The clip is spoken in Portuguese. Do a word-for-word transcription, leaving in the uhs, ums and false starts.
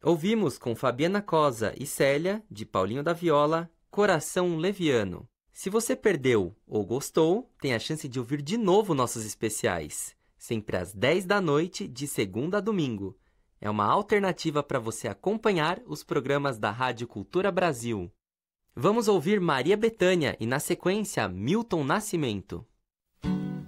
Ouvimos com Fabiana Cosa e Célia, de Paulinho da Viola, Coração Leviano. Se você perdeu ou gostou, tem a chance de ouvir de novo nossos especiais, sempre às dez da noite, de segunda a domingo. É uma alternativa para você acompanhar os programas da Rádio Cultura Brasil. Vamos ouvir Maria Bethânia e, na sequência, Milton Nascimento.